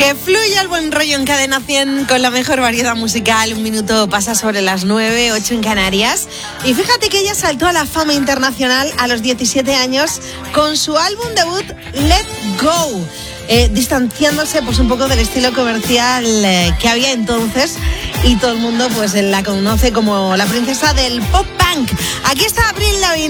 Que fluya el buen rollo en Cadena 100 con la mejor variedad musical. 1 minuto pasa sobre las 9, 8 en Canarias. Y fíjate que ella saltó a la fama internacional a los 17 años con su álbum debut Let Go, distanciándose pues un poco del estilo comercial que había entonces, y todo el mundo pues la conoce como la princesa del pop punk. Aquí está Avril Lavigne.